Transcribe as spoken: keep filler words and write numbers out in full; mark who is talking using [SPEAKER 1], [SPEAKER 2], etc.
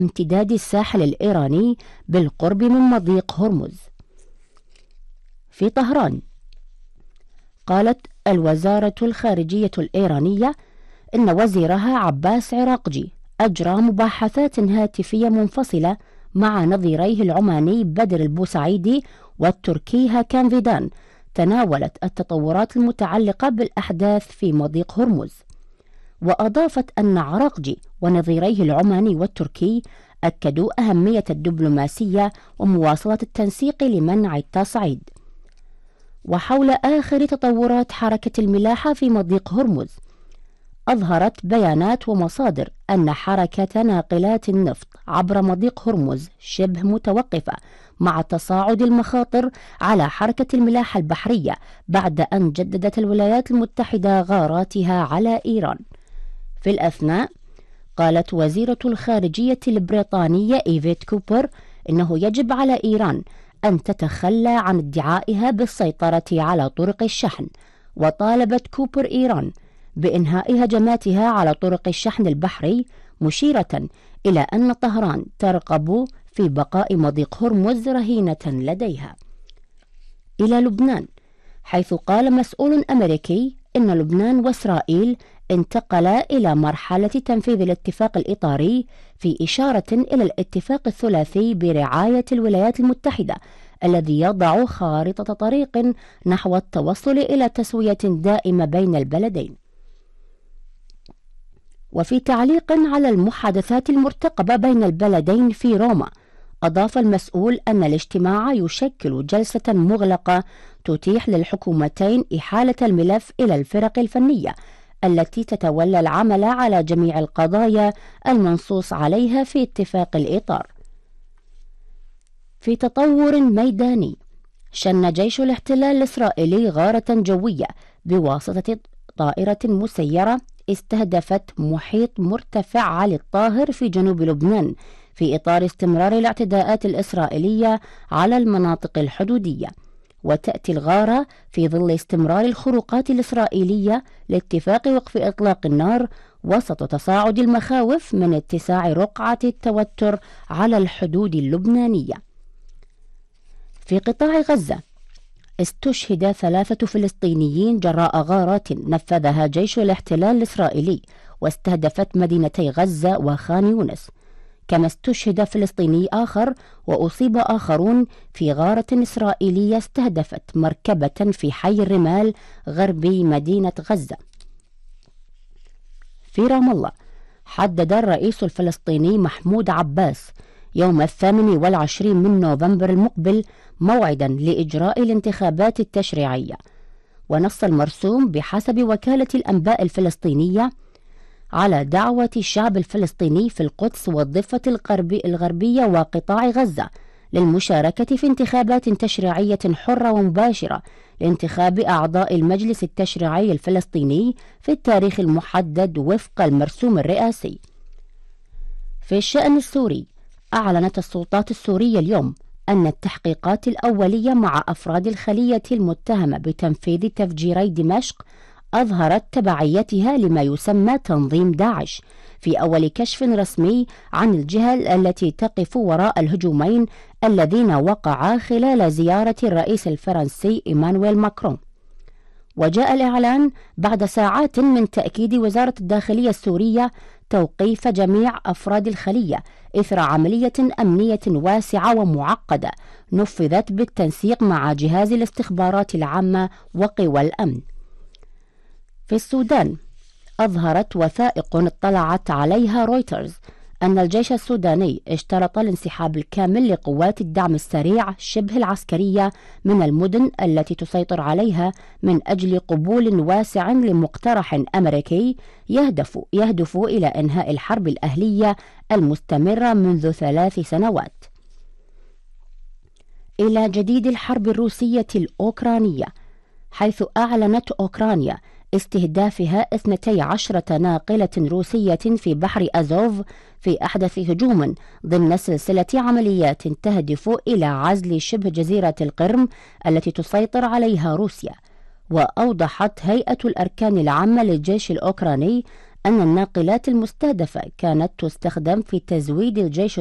[SPEAKER 1] امتداد الساحل الإيراني بالقرب من مضيق هرمز. في طهران، قالت الوزارة الخارجية الإيرانية إن وزيرها عباس عراقجي أجرى مباحثات هاتفية منفصلة مع نظيريه العماني بدر البوسعيدي والتركي هاكان فيدان تناولت التطورات المتعلقة بالأحداث في مضيق هرمز. وأضافت أن عراقجي ونظيريه العماني والتركي أكدوا أهمية الدبلوماسية ومواصلة التنسيق لمنع التصعيد. وحول آخر تطورات حركة الملاحة في مضيق هرمز، أظهرت بيانات ومصادر أن حركة ناقلات النفط عبر مضيق هرمز شبه متوقفة مع تصاعد المخاطر على حركة الملاحة البحرية بعد أن جددت الولايات المتحدة غاراتها على إيران. في الأثناء، قالت وزيرة الخارجية البريطانية إيفيت كوبر إنه يجب على إيران أن تتخلى عن ادعائها بالسيطرة على طرق الشحن. وطالبت كوبر إيران بإنهاء هجماتها على طرق الشحن البحري، مشيرة إلى أن طهران ترغب في بقاء مضيق هرمز رهينة لديها. إلى لبنان، حيث قال مسؤول أمريكي إن لبنان وإسرائيل انتقلا إلى مرحلة تنفيذ الاتفاق الإطاري، في إشارة إلى الاتفاق الثلاثي برعاية الولايات المتحدة الذي يضع خارطة طريق نحو التوصل إلى تسوية دائمة بين البلدين. وفي تعليق على المحادثات المرتقبة بين البلدين في روما، أضاف المسؤول أن الاجتماع يشكل جلسة مغلقة تتيح للحكومتين إحالة الملف إلى الفرق الفنية التي تتولى العمل على جميع القضايا المنصوص عليها في اتفاق الإطار. في تطور ميداني، شن جيش الاحتلال الإسرائيلي غارة جوية بواسطة طائرة مسيرة استهدفت محيط مرتفع علي الطاهر في جنوب لبنان، في إطار استمرار الاعتداءات الإسرائيلية على المناطق الحدودية. وتأتي الغارة في ظل استمرار الخروقات الإسرائيلية لاتفاق وقف إطلاق النار وسط تصاعد المخاوف من اتساع رقعة التوتر على الحدود اللبنانية. في قطاع غزة، استشهد ثلاثة فلسطينيين جراء غارات نفذها جيش الاحتلال الإسرائيلي واستهدفت مدينتي غزة وخان يونس. كما استشهد فلسطيني آخر وأصيب آخرون في غارة إسرائيلية استهدفت مركبة في حي الرمال غربي مدينة غزة. في رام الله، حدد الرئيس الفلسطيني محمود عباس يوم الثامن والعشرين من نوفمبر المقبل موعدا لإجراء الانتخابات التشريعية. ونص المرسوم بحسب وكالة الأنباء الفلسطينية على دعوة الشعب الفلسطيني في القدس والضفة الغربي الغربية وقطاع غزة للمشاركة في انتخابات تشريعية حرة ومباشرة لانتخاب أعضاء المجلس التشريعي الفلسطيني في التاريخ المحدد وفق المرسوم الرئاسي. في الشأن السوري، أعلنت السلطات السورية اليوم أن التحقيقات الأولية مع أفراد الخلية المتهمة بتنفيذ تفجيري دمشق أظهرت تبعيتها لما يسمى تنظيم داعش، في أول كشف رسمي عن الجهة التي تقف وراء الهجومين الذين وقعا خلال زيارة الرئيس الفرنسي إيمانويل ماكرون. وجاء الإعلان بعد ساعات من تأكيد وزارة الداخلية السورية توقيف جميع أفراد الخلية إثر عملية أمنية واسعة ومعقدة نفذت بالتنسيق مع جهاز الاستخبارات العامة وقوى الأمن. في السودان، أظهرت وثائق اطلعت عليها رويترز أن الجيش السوداني اشترط الانسحاب الكامل لقوات الدعم السريع شبه العسكرية من المدن التي تسيطر عليها من أجل قبول واسع لمقترح أمريكي يهدف يهدف إلى إنهاء الحرب الأهلية المستمرة منذ ثلاث سنوات. إلى جديد الحرب الروسية الأوكرانية، حيث أعلنت أوكرانيا استهدافها اثنتي عشرة ناقلة روسية في بحر أزوف في أحدث هجوم ضمن سلسلة عمليات تهدف إلى عزل شبه جزيرة القرم التي تسيطر عليها روسيا. وأوضحت هيئة الأركان العامة للجيش الأوكراني أن الناقلات المستهدفة كانت تستخدم في تزويد الجيش